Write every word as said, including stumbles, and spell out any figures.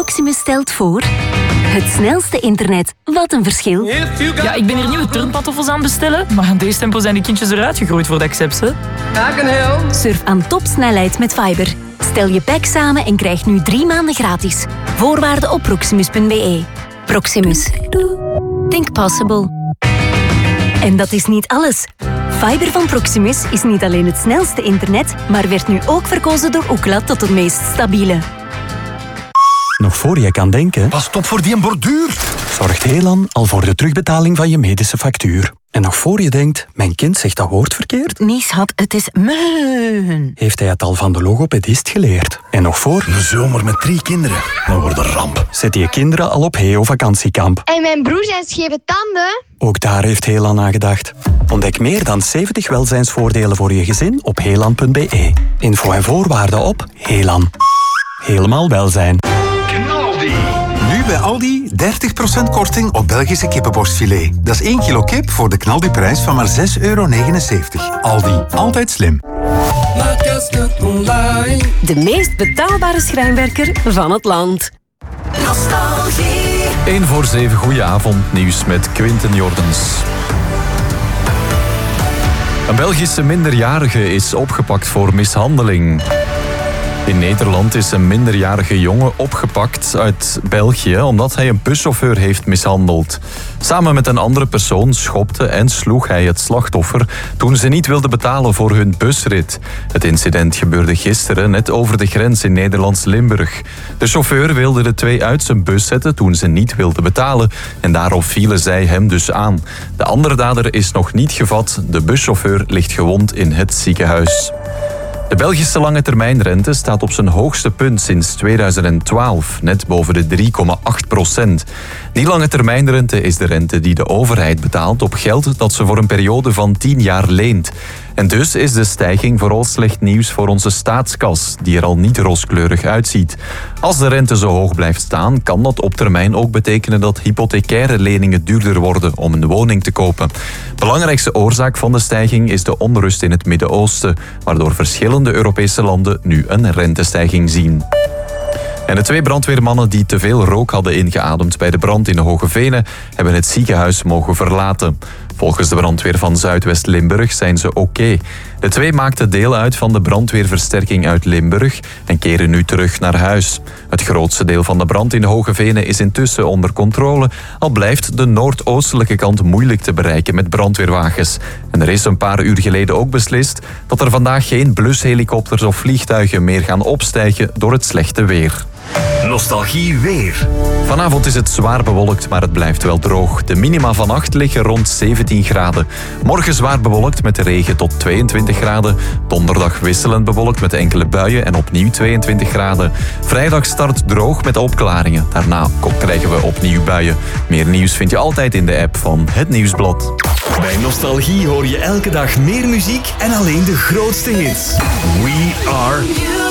Proximus stelt voor... Het snelste internet. Wat een verschil. Ja, ik ben hier nieuwe turnpantoffels aan het bestellen, maar aan deze tempo zijn de kindjes eruit gegroeid voor de accepts, hè. Surf aan topsnelheid met Fiber. Stel je pack samen en krijg nu drie maanden gratis. Voorwaarden op proximus punt b e. Proximus. Think possible. En dat is niet alles. Fiber van Proximus is niet alleen het snelste internet, maar werd nu ook verkozen door Ookla tot het meest stabiele. Nog voor je kan denken... Pas op voor die borduur. Zorgt Helan al voor de terugbetaling van je medische factuur. En nog voor je denkt, mijn kind zegt dat woord verkeerd... Nee, schat, het is meun. Heeft hij het al van de logopedist geleerd. En nog voor... Een zomer met drie kinderen. Dat wordt een ramp. Zet je kinderen al op Heo vakantiekamp. En mijn broer zijn scheve tanden. Ook daar heeft Helan aan gedacht. Ontdek meer dan zeventig welzijnsvoordelen voor je gezin op helan punt b e. Info en voorwaarden op Helan. Helemaal welzijn. Nu bij Aldi dertig procent korting op Belgische kippenborstfilet. Dat is één kilo kip voor de knaldiprijs van maar zes euro negenenzeventig. Aldi, altijd slim. De meest betaalbare schrijnwerker van het land. Nostalgie. één voor zeven, goedenavond. Nieuws met Quinten Jordens. Een Belgische minderjarige is opgepakt voor mishandeling. In Nederland is een minderjarige jongen opgepakt uit België omdat hij een buschauffeur heeft mishandeld. Samen met een andere persoon schopte en sloeg hij het slachtoffer toen ze niet wilde betalen voor hun busrit. Het incident gebeurde gisteren net over de grens in Nederlands Limburg. De chauffeur wilde de twee uit zijn bus zetten toen ze niet wilden betalen en daarop vielen zij hem dus aan. De andere dader is nog niet gevat. De buschauffeur ligt gewond in het ziekenhuis. De Belgische lange termijnrente staat op zijn hoogste punt sinds tweeduizend twaalf, net boven de drie komma acht procent. Die lange termijnrente is de rente die de overheid betaalt op geld dat ze voor een periode van tien jaar leent. En dus is de stijging vooral slecht nieuws voor onze staatskas, die er al niet rooskleurig uitziet. Als de rente zo hoog blijft staan, kan dat op termijn ook betekenen dat hypothecaire leningen duurder worden om een woning te kopen. Belangrijkste oorzaak van de stijging is de onrust in het Midden-Oosten, waardoor verschillende Europese landen nu een rentestijging zien. En de twee brandweermannen die te veel rook hadden ingeademd bij de brand in de Hogevenen hebben het ziekenhuis mogen verlaten. Volgens de brandweer van Zuidwest-Limburg zijn ze oké. De twee maakten deel uit van de brandweerversterking uit Limburg en keren nu terug naar huis. Het grootste deel van de brand in de Hogevenen is intussen onder controle, al blijft de noordoostelijke kant moeilijk te bereiken met brandweerwagens. En er is een paar uur geleden ook beslist dat er vandaag geen blushelikopters of vliegtuigen meer gaan opstijgen door het slechte weer. Nostalgie weer. Vanavond is het zwaar bewolkt, maar het blijft wel droog. De minima vannacht liggen rond zeventien graden. Morgen zwaar bewolkt met regen tot tweeëntwintig graden. Donderdag wisselend bewolkt met enkele buien en opnieuw tweeëntwintig graden. Vrijdag start droog met opklaringen. Daarna krijgen we opnieuw buien. Meer nieuws vind je altijd in de app van Het Nieuwsblad. Bij Nostalgie hoor je elke dag meer muziek en alleen de grootste hits. We are...